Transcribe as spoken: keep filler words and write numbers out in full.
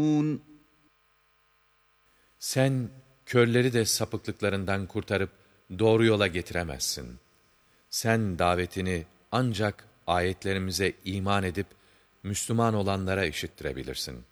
Sen körleri de sapıklıklarından kurtarıp doğru yola getiremezsin. Sen davetini ancak ayetlerimize iman edip Müslüman olanlara işittirebilirsin.